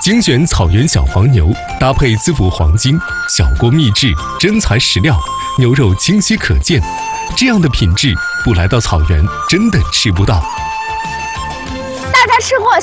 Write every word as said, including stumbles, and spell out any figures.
精选草原小黄牛，搭配滋补黄金，小锅秘制，真材实料，牛肉清晰可见，这样的品质不来到草原真的吃不到。 大家吃过